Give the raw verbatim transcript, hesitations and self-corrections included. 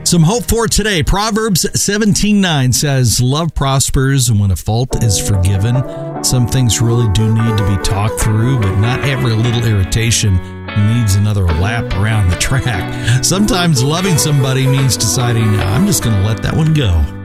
Some hope for today. Proverbs seventeen nine says, love prospers when a fault is forgiven. Some things really do need to be talked through, but not every little irritation needs another lap around the track. Sometimes loving somebody means deciding, I'm just going to let that one go.